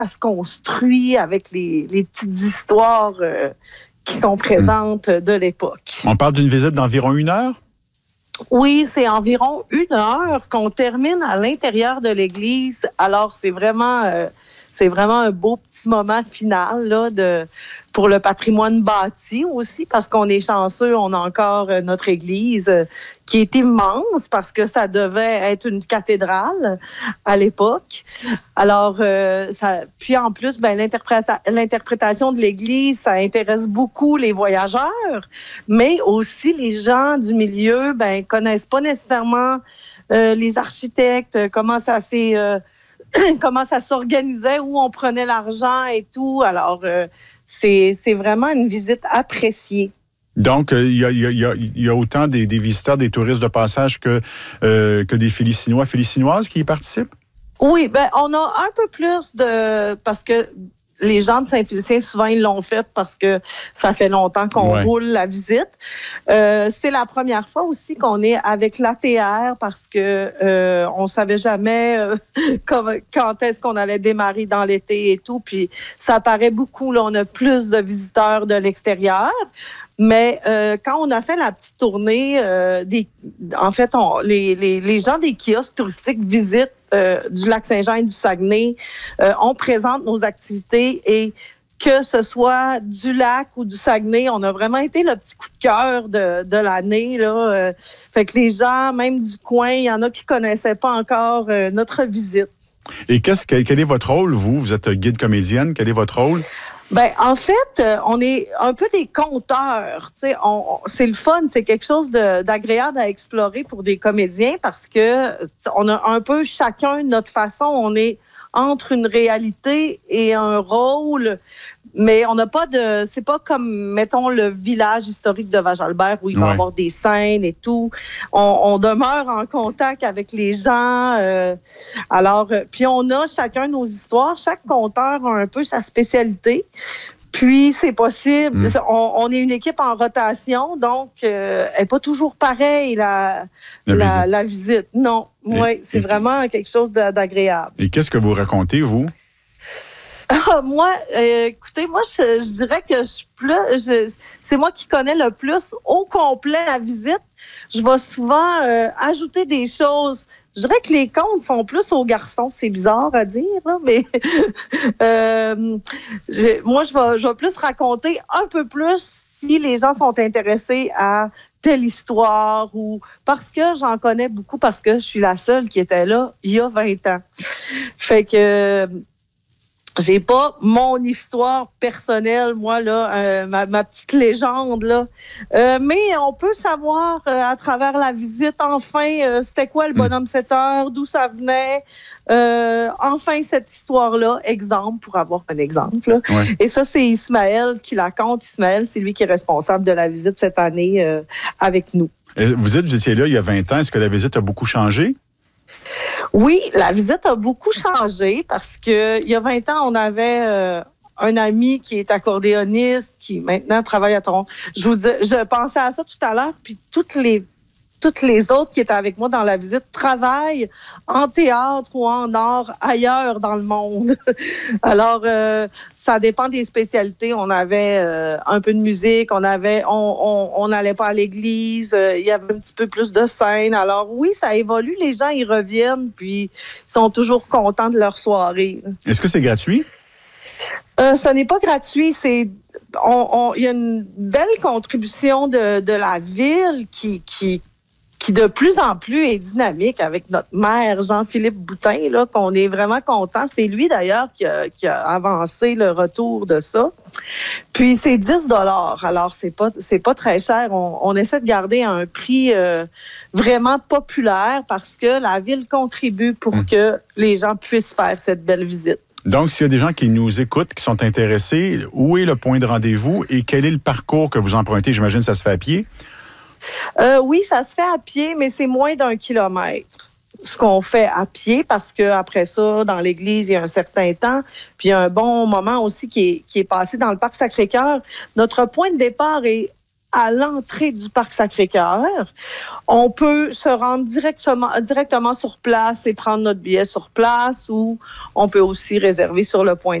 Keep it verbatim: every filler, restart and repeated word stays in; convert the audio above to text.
ça se construit avec les, les petites histoires euh, qui sont présentes mmh. de l'époque. On parle d'une visite d'environ une heure? Oui, c'est environ une heure qu'on termine à l'intérieur de l'église. Alors, c'est vraiment, euh, c'est vraiment un beau petit moment final là, de, pour le patrimoine bâti aussi, parce qu'on est chanceux, on a encore euh, notre église euh, qui est immense parce que ça devait être une cathédrale à l'époque. Alors, euh, ça, puis en plus, ben, l'interpréta- l'interprétation de l'église, ça intéresse beaucoup les voyageurs, mais aussi les gens du milieu, ben, connaissent pas nécessairement euh, les architectes, comment ça s'est... Euh, comment ça s'organisait, où on prenait l'argent et tout. Alors, euh, c'est, c'est vraiment une visite appréciée. Donc, il euh, y, a, y, a, y a autant des, des visiteurs, des touristes de passage que, euh, que des Félicinois, Félicinoises qui y participent? Oui, ben on a un peu plus de... Parce que les gens de Saint-Félicien, souvent, ils l'ont fait parce que ça fait longtemps qu'on ouais. roule la visite. Euh, c'est la première fois aussi qu'on est avec l'A T R parce que euh, on savait jamais euh, quand, quand est-ce qu'on allait démarrer dans l'été et tout. Puis ça paraît beaucoup, là, on a plus de visiteurs de l'extérieur. Mais euh, quand on a fait la petite tournée, euh, des, en fait, on, les, les, les gens des kiosques touristiques visitent euh, du Lac-Saint-Jean et du Saguenay. Euh, on présente nos activités et que ce soit du lac ou du Saguenay, on a vraiment été le petit coup de cœur de, de l'année, là. Euh, fait que les gens, même du coin, il y en a qui connaissaient pas encore euh, notre visite. Et qu'est-ce, quel, quel est votre rôle, vous? Vous êtes guide comédienne. Quel est votre rôle? Ben en fait, euh, on est un peu des conteurs. Tu sais, on, on, c'est le fun, c'est quelque chose de, d'agréable à explorer pour des comédiens parce que on a un peu chacun notre façon. On est entre une réalité et un rôle, mais on n'a pas de... C'est pas comme, mettons, le village historique de Vajalbert où il va y ouais. avoir des scènes et tout. On, on demeure en contact avec les gens. Euh, alors, euh, puis on a chacun nos histoires. Chaque conteur a un peu sa spécialité. Puis, c'est possible. Mmh. On, on est une équipe en rotation, donc euh, elle n'est pas toujours pareille, la, la, la, visite. la visite. Non, oui, c'est et, vraiment quelque chose de, d'agréable. Et qu'est-ce que vous racontez, vous? Ah, moi, euh, écoutez, moi, je, je dirais que je, plus, je, c'est moi qui connais le plus au complet la visite. Je vais souvent euh, ajouter des choses. Je dirais que les contes sont plus aux garçons. C'est bizarre à dire, là, mais euh, moi, je vais, je vais plus raconter un peu plus si les gens sont intéressés à telle histoire ou parce que j'en connais beaucoup, parce que je suis la seule qui était là il y a vingt ans. Fait que... J'ai pas mon histoire personnelle, moi, là, euh, ma, ma petite légende, là. Euh, mais on peut savoir euh, à travers la visite, enfin, euh, c'était quoi le bonhomme sept heures, d'où ça venait. Euh, enfin, cette histoire-là, exemple, pour avoir un exemple. Ouais. Et ça, c'est Ismaël qui la compte. Ismaël, c'est lui qui est responsable de la visite cette année euh, avec nous. Et vous êtes, vous étiez là il y a vingt ans. Est-ce que la visite a beaucoup changé? Oui, la visite a beaucoup changé parce que il y a vingt ans, on avait euh, un ami qui est accordéoniste, qui maintenant travaille à Toronto. Je vous dis, je pensais à ça tout à l'heure, puis toutes les toutes les autres qui étaient avec moi dans la visite travaillent en théâtre ou en art ailleurs dans le monde. Alors, euh, ça dépend des spécialités. On avait euh, un peu de musique, on avait, on n'allait pas à l'église, euh, il y avait un petit peu plus de scène. Alors oui, ça évolue, les gens y reviennent, puis ils sont toujours contents de leur soirée. Est-ce que c'est gratuit? Euh, ce n'est pas gratuit, c'est... On, on, il y a une belle contribution de, de la ville qui... qui qui de plus en plus est dynamique avec notre maire Jean-Philippe Boutin, là, qu'on est vraiment content. C'est lui, d'ailleurs, qui a, qui a avancé le retour de ça. Puis, c'est dix dollars. Alors, c'est pas, c'est pas très cher. On, on essaie de garder un prix euh, vraiment populaire parce que la ville contribue pour mmh. que les gens puissent faire cette belle visite. Donc, s'il y a des gens qui nous écoutent, qui sont intéressés, où est le point de rendez-vous et quel est le parcours que vous empruntez? J'imagine que ça se fait à pied? Euh, oui, ça se fait à pied, mais c'est moins d'un kilomètre. Ce qu'on fait à pied, parce que après ça, dans l'église, il y a un certain temps, puis il y a un bon moment aussi qui est, qui est passé dans le parc Sacré-Cœur. Notre point de départ est à l'entrée du parc Sacré-Cœur. On peut se rendre directement, directement sur place et prendre notre billet sur place, ou on peut aussi réserver sur le point